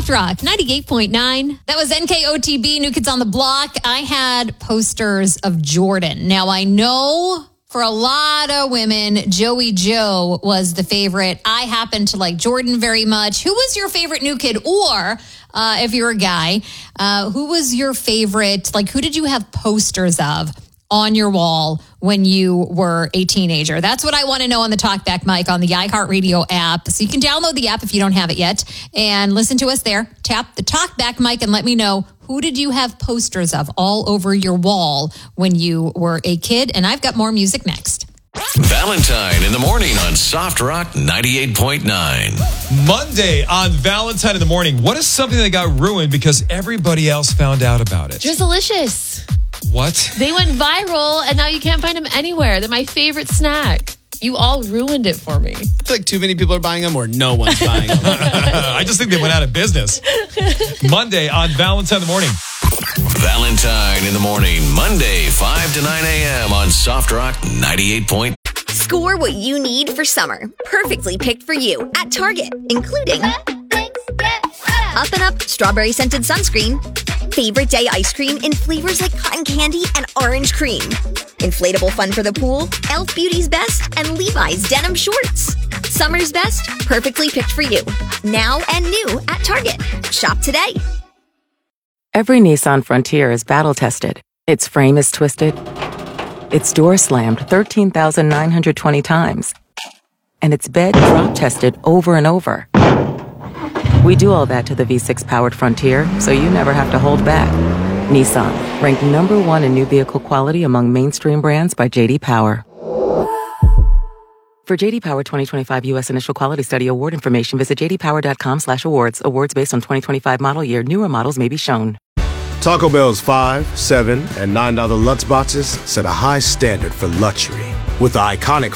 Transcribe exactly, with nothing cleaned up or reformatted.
Soft Rock ninety-eight point nine. That was N K O T B, New Kids on the Block. I had posters of Jordan. Now, I know for a lot of women, Joey Joe was the favorite. I happen to like Jordan very much. Who was your favorite New Kid? Or uh, if you're a guy, uh, who was your favorite? Like, who did you have posters of on your wall when you were a teenager? That's what I want to know on the Talkback Mic on the iHeartRadio app. So you can download the app if you don't have it yet and listen to us there. Tap the Talkback Mic and let me know, who did you have posters of all over your wall when you were a kid? And I've got more music next. Valentine in the morning on Soft Rock ninety-eight point nine. Monday on Valentine in the morning. What is something that got ruined because everybody else found out about it? Drizzlicious. What? They went viral, and now you can't find them anywhere. They're my favorite snack. You all ruined it for me. I feel like too many people are buying them or no one's buying them. I just think they went out of business. Monday on Valentine in the morning. Valentine in the morning, Monday, five to nine a.m. on Soft Rock ninety-eight point nine. Score what you need for summer. Perfectly picked for you at Target, including Up and Up Strawberry Scented Sunscreen, Favorite Day Ice Cream in flavors like cotton candy and orange cream, Inflatable Fun for the Pool, e l f Beauty's Best, and Levi's Denim Shorts. Summer's best, perfectly picked for you. Now and new at Target. Shop today. Every Nissan Frontier is battle-tested. Its frame is twisted. Its door slammed thirteen thousand nine hundred twenty times. And its bed drop-tested over and over. We do all that to the V six powered Frontier, so you never have to hold back. Nissan, ranked number one in new vehicle quality among mainstream brands by J D Power. For J D Power twenty twenty-five U S Initial Quality Study Award information, visit j d power dot com slash awards. Awards based on twenty twenty-five model year. Newer models may be shown. Taco Bell's five, seven, and nine dollar Lutz boxes set a high standard for luxury. With the iconic